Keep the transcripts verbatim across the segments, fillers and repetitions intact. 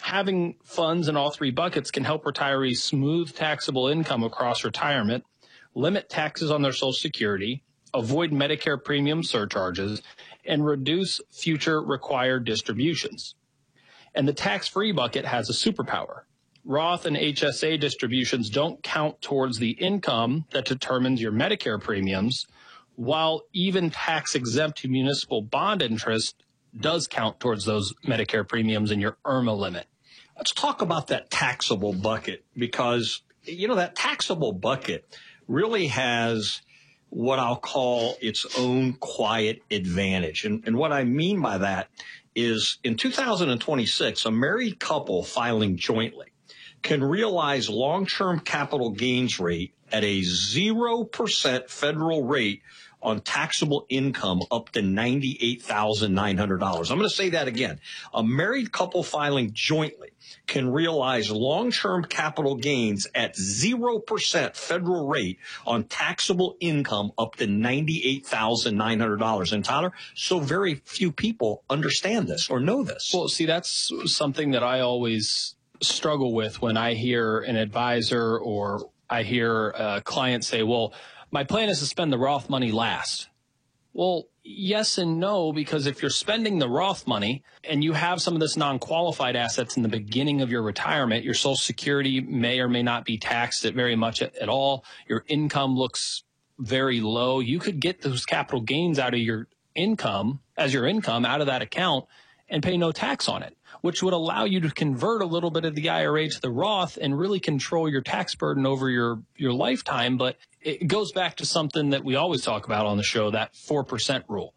having funds in all three buckets can help retirees smooth taxable income across retirement, limit taxes on their Social Security, avoid Medicare premium surcharges, and reduce future required distributions. And the tax-free bucket has a superpower. Roth and H S A distributions don't count towards the income that determines your Medicare premiums, while even tax-exempt municipal bond interest does count towards those Medicare premiums in your I R M A limit. Let's talk about that taxable bucket, because, you know, that taxable bucket really has what I'll call its own quiet advantage. And, and what I mean by that is in two thousand twenty-six, a married couple filing jointly can realize long-term capital gains rate at a zero percent federal rate on taxable income up to ninety-eight thousand nine hundred dollars. I'm going to say that again. A married couple filing jointly can realize long-term capital gains at zero percent federal rate on taxable income up to ninety-eight thousand nine hundred dollars. And Tyler, so very few people understand this or know this. Well, see, that's something that I always struggle with when I hear an advisor or I hear a client say, well, my plan is to spend the Roth money last. Well, yes and no, because if you're spending the Roth money and you have some of this non-qualified assets in the beginning of your retirement, your Social Security may or may not be taxed at very much at, at all. Your income looks very low. You could get those capital gains out of your income as your income out of that account and pay no tax on it, which would allow you to convert a little bit of the I R A to the Roth and really control your tax burden over your, your lifetime. But it goes back to something that we always talk about on the show, that four percent rule.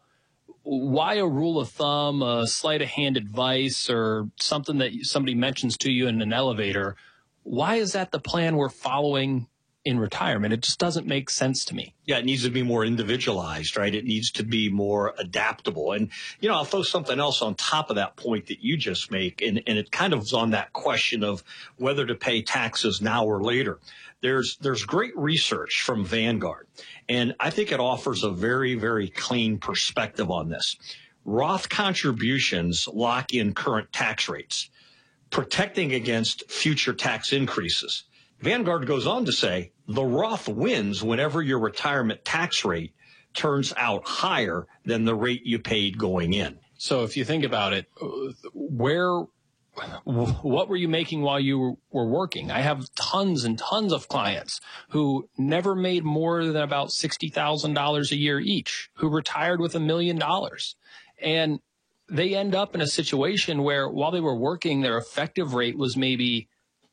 Why a rule of thumb, a sleight of hand advice, or something that somebody mentions to you in an elevator? Why is that the plan we're following in retirement? It just doesn't make sense to me. Yeah, it needs to be more individualized, right? It needs to be more adaptable. And, you know, I'll throw something else on top of that point that you just make, and, and it kind of is on that question of whether to pay taxes now or later. There's there's great research from Vanguard, and I think it offers a very, very clean perspective on this. Roth contributions lock in current tax rates, protecting against future tax increases. Vanguard goes on to say, the Roth wins whenever your retirement tax rate turns out higher than the rate you paid going in. So if you think about it, where, what were you making while you were working? I have tons and tons of clients who never made more than about sixty thousand dollars a year each, who retired with a million dollars. And they end up in a situation where while they were working, their effective rate was maybe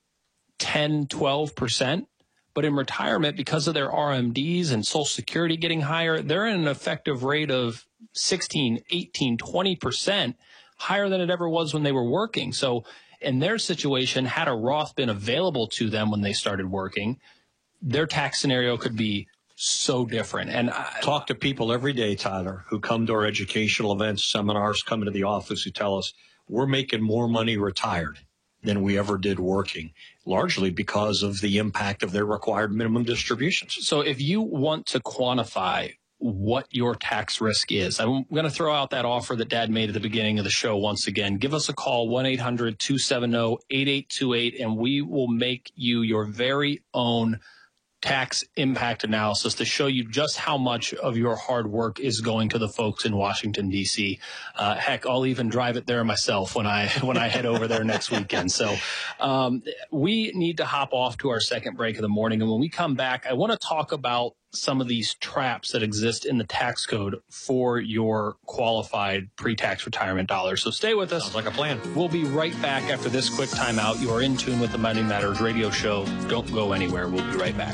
ten, twelve percent. But in retirement, because of their R M Ds and Social Security getting higher, they're in an effective rate of sixteen, eighteen, twenty percent higher than it ever was when they were working. So in their situation, had a Roth been available to them when they started working, their tax scenario could be so different. And I talk to people every day, Tyler, who come to our educational events, seminars, come into the office, who tell us we're making more money retired than we ever did working, largely because of the impact of their required minimum distributions. So if you want to quantify what your tax risk is, I'm going to throw out that offer that Dad made at the beginning of the show once again. Give us a call, one eight hundred two seven zero eight eight two eight, and we will make you your very own tax impact analysis to show you just how much of your hard work is going to the folks in Washington, D C. Uh, heck, I'll even drive it there myself when I when I head over there next weekend. So um, we need to hop off to our second break of the morning. And when we come back, I want to talk about some of these traps that exist in the tax code for your qualified pre-tax retirement dollars. So stay with us. Sounds like a plan. We'll be right back after this quick timeout. You are in tune with the Money Matters radio show. Don't go anywhere. We'll be right back.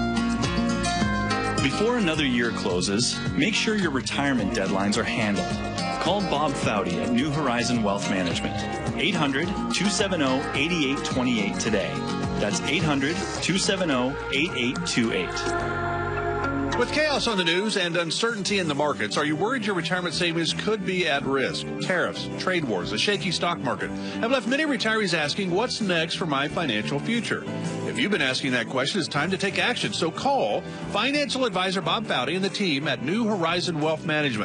Before another year closes, make sure your retirement deadlines are handled. Call Bob Foudy at New Horizon Wealth Management. eight hundred two seven zero eight eight two eight today. That's eight hundred two seven zero eight eight two eight. With chaos on the news and uncertainty in the markets, are you worried your retirement savings could be at risk? Tariffs, trade wars, a shaky stock market have left many retirees asking, what's next for my financial future? If you've been asking that question, it's time to take action. So call financial advisor Bob Foudy and the team at New Horizon Wealth Management.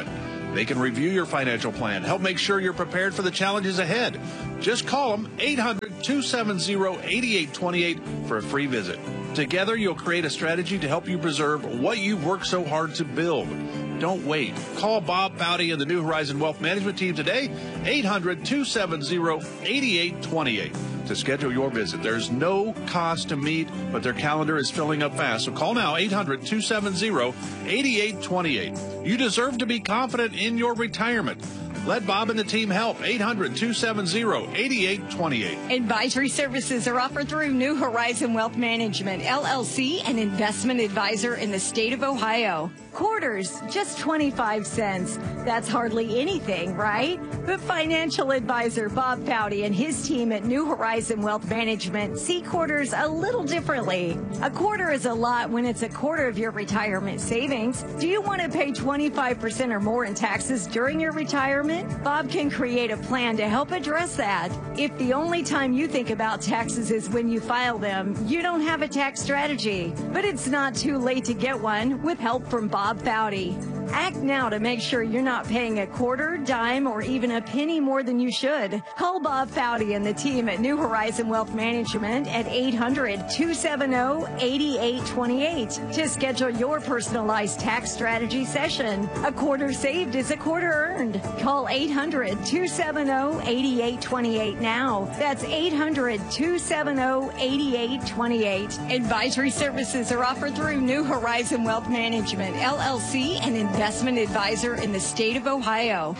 They can review your financial plan, help make sure you're prepared for the challenges ahead. Just call them eight hundred, two seven zero, eight eight two eight for a free visit. Together, you'll create a strategy to help you preserve what you've worked so hard to build. Don't wait. Call Bob Foudy and the New Horizon Wealth Management team today, eight hundred, two seven zero, eight eight two eight. To schedule your visit. There's no cost to meet, but their calendar is filling up fast. So call now, eight hundred, two seven zero, eight eight two eight. You deserve to be confident in your retirement. Let Bob and the team help. eight hundred, two seven zero, eight eight two eight. Advisory services are offered through New Horizon Wealth Management, L L C, an investment advisor in the state of Ohio. Quarters, just twenty-five cents. That's hardly anything, right? But financial advisor Bob Foudy and his team at New Horizon Wealth Management see quarters a little differently. A quarter is a lot when it's a quarter of your retirement savings. Do you want to pay twenty-five percent or more in taxes during your retirement? Bob can create a plan to help address that. If the only time you think about taxes is when you file them, you don't have a tax strategy. But it's not too late to get one with help from Bob Foudy. Act now to make sure you're not paying a quarter, dime, or even a penny more than you should. Call Bob Foudy and the team at New Horizon Wealth Management at eight hundred, two seven zero, eight eight two eight to schedule your personalized tax strategy session. A quarter saved is a quarter earned. Call eight hundred, two seven zero, eight eight two eight now. That's eight hundred, two seven zero, eight eight two eight. Advisory services are offered through New Horizon Wealth Management, L L C, and investment advisor in the state of Ohio.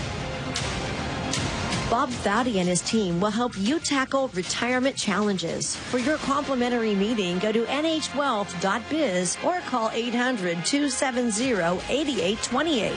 Bob Foudy and his team will help you tackle retirement challenges. For your complimentary meeting, go to N H wealth dot biz or call eight hundred, two seven zero, eight eight two eight.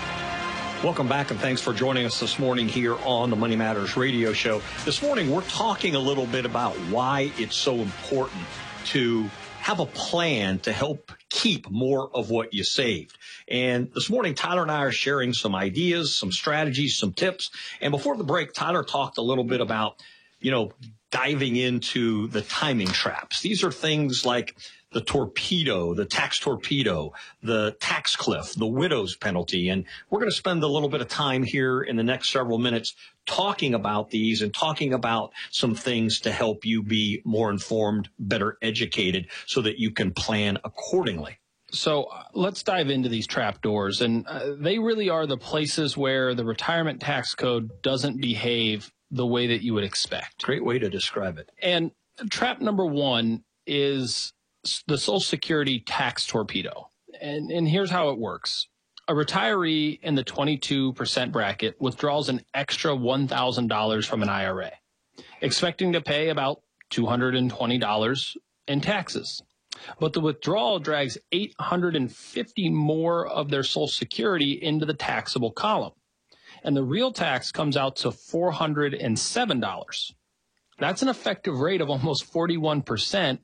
Welcome back, and thanks for joining us this morning here on the Money Matters radio show. This morning, we're talking a little bit about why it's so important to have a plan to help keep more of what you saved. And this morning, Tyler and I are sharing some ideas, some strategies, some tips. And before the break, Tyler talked a little bit about, you know, diving into the timing traps. These are things like the torpedo, the tax torpedo, the tax cliff, the widow's penalty. And we're going to spend a little bit of time here in the next several minutes talking about these and talking about some things to help you be more informed, better educated, so that you can plan accordingly. So uh, let's dive into these trapdoors. And uh, they really are the places where the retirement tax code doesn't behave the way that you would expect. Great way to describe it. And trap number one is the Social Security tax torpedo. And, and here's how it works. A retiree in the twenty-two percent bracket withdraws an extra one thousand dollars from an I R A, expecting to pay about two hundred twenty dollars in taxes. But the withdrawal drags eight hundred fifty dollars more of their Social Security into the taxable column. And the real tax comes out to four hundred seven dollars. That's an effective rate of almost forty-one percent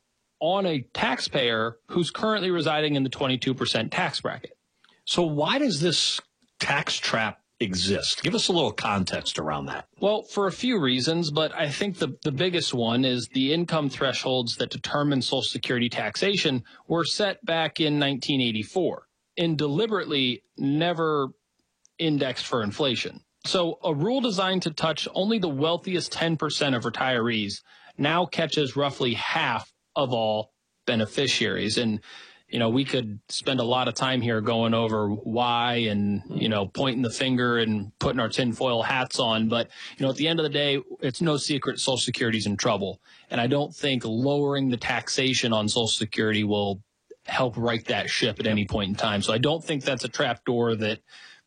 on a taxpayer who's currently residing in the twenty-two percent tax bracket. So why does this tax trap exist? Give us a little context around that. Well, for a few reasons, but I think the, the biggest one is the income thresholds that determine Social Security taxation were set back in nineteen eighty-four and deliberately never indexed for inflation. So a rule designed to touch only the wealthiest ten percent of retirees now catches roughly half of all beneficiaries. And you know, we could spend a lot of time here going over why and, you know, pointing the finger and putting our tinfoil hats on. But, you know, at the end of the day, it's no secret Social Security's in trouble. And I don't think lowering the taxation on Social Security will help right that ship at any point in time. So I don't think that's a trapdoor that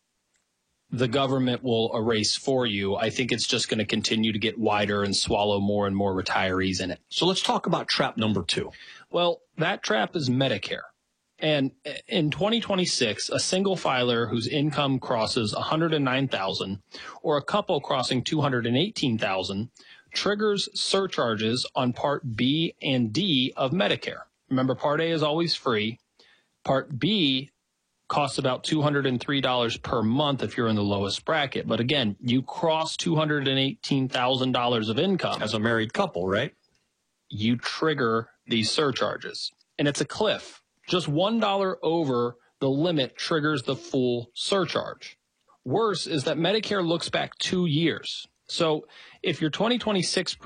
the government will erase for you. I think it's just going to continue to get wider and swallow more and more retirees in it. So let's talk about trap number two. Well, that trap is Medicare. And in twenty twenty-six, a single filer whose income crosses one hundred nine thousand dollars or a couple crossing two hundred eighteen thousand dollars triggers surcharges on Part B and D of Medicare. Remember, Part A is always free. Part B costs about two hundred three dollars per month if you're in the lowest bracket. But again, you cross two hundred eighteen thousand dollars of income. As a married couple, right? You trigger these surcharges. And it's a cliff. Just one dollar over the limit triggers the full surcharge. Worse is that Medicare looks back two years. So if your twenty twenty-six